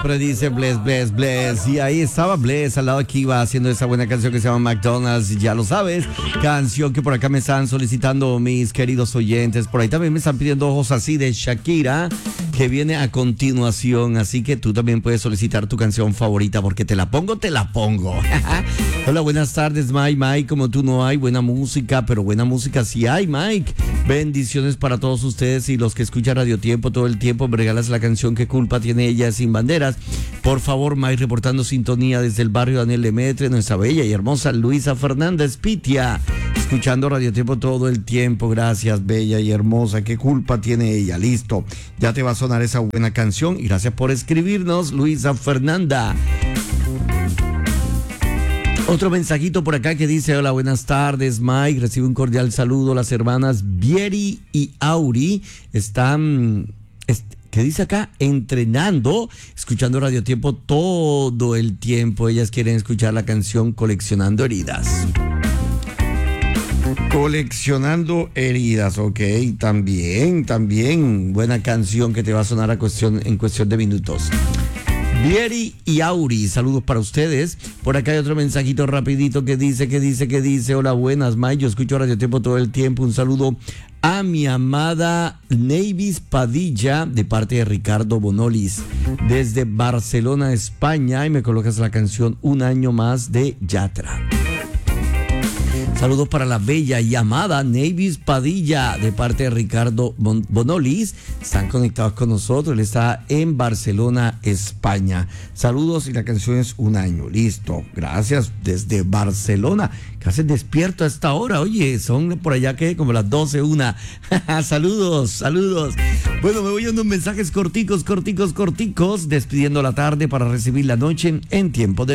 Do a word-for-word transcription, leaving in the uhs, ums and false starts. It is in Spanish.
siempre dice bless, bless, bless. Y ahí estaba Bless, al lado aquí iba haciendo esa buena canción que se llama McDonald's, ya lo sabes. Canción que por acá me están solicitando mis queridos oyentes. Por ahí también me están pidiendo ojos así de Shakira, que viene a continuación. Así que tú también puedes solicitar tu canción favorita, porque te la pongo, te la pongo. Hola, buenas tardes, Mike. Mike, como tú no hay buena música, pero buena música sí hay, Mike. Bendiciones para todos ustedes y los que escuchan Radio Tiempo todo el tiempo. Me regalas la canción ¿Qué culpa tiene ella sin banderas? Por favor, Mike, reportando sintonía desde el barrio Daniel Lemetre, nuestra bella y hermosa Luisa Fernández Pitia. Escuchando Radio Tiempo todo el tiempo. Gracias, bella y hermosa. ¿Qué culpa tiene ella? Listo. Ya te va a sonar esa buena canción. Y gracias por escribirnos, Luisa Fernanda. Otro mensajito por acá que dice: hola, buenas tardes, Mike. Recibe un cordial saludo. Las hermanas Vieri y Auri están, ¿qué dice acá? Entrenando, escuchando Radio Tiempo todo el tiempo. Ellas quieren escuchar la canción Coleccionando Heridas. Coleccionando heridas, ok, también, también. Buena canción que te va a sonar a cuestión, en cuestión de minutos. Vieri y Auri, saludos para ustedes. Por acá hay otro mensajito rapidito que dice, que dice, que dice: hola, buenas, Mike, yo escucho Radio Tiempo todo el tiempo. Un saludo a mi amada Nevis Padilla, de parte de Ricardo Bonolis, desde Barcelona, España. Y me colocas la canción Un Año Más de Yatra. Saludos para la bella y amada Nevis Padilla, de parte de Ricardo Bon- Bonolis. Están conectados con nosotros. Él está en Barcelona, España. Saludos, y la canción es Un Año. Listo. Gracias desde Barcelona. Casi despierto a esta hora. Oye, son por allá que como las doce, una. Saludos, saludos. Bueno, me voy a unos mensajes corticos, corticos, corticos, despidiendo la tarde para recibir la noche en Tiempo de